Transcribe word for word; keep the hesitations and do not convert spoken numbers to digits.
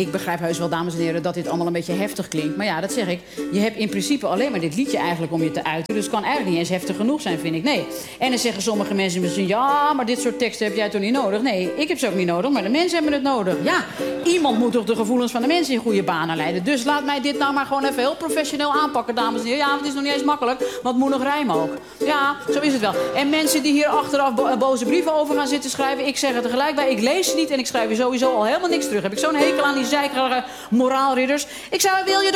Ik begrijp heus wel, dames en heren, dat dit allemaal een beetje heftig klinkt. Maar ja, dat zeg ik. Je hebt in principe alleen maar dit liedje eigenlijk om je te uiten. Dus het kan eigenlijk niet eens heftig genoeg zijn, vind ik. Nee. En dan zeggen sommige mensen misschien... ja, maar dit soort teksten heb jij toch niet nodig? Nee, ik heb ze ook niet nodig, maar de mensen hebben het nodig. Ja, iemand moet toch de gevoelens van de mensen in goede banen leiden. Dus laat mij dit nou maar gewoon even heel professioneel aanpakken, dames en heren. Ja, het is nog niet eens makkelijk, want het moet nog rijmen ook. Ja, zo is het wel. En mensen die hier achteraf bo boze brieven over gaan zitten schrijven... ik zeg er tegelijk bij, ik lees ze niet en ik schrijf je sowieso al helemaal niks terug. Heb ik zo'n hekel aan die zeikerige moraalridders. Ik zou, wil je